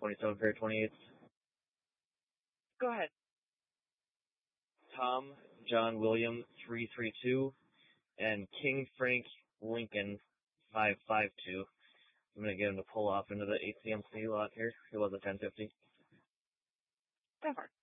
27 pair 28s. Go ahead. Tom John William 332 and King Frank Lincoln 552. I'm going to get him to pull off into the ACMC lot here. It was a 1050. 10-4.